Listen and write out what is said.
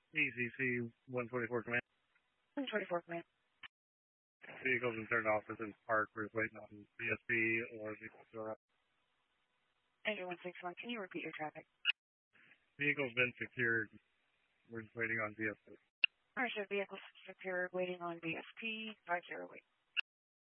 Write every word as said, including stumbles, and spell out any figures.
E C C one twenty-four command. one twenty-four command. Vehicle's been turned off. It's in park. We're just waiting on B S P or vehicle. Engine one six one, can you repeat your traffic? Vehicle's been secured. We're just waiting on B S P. Alright, so vehicle secured, waiting on B S P, five zero eight.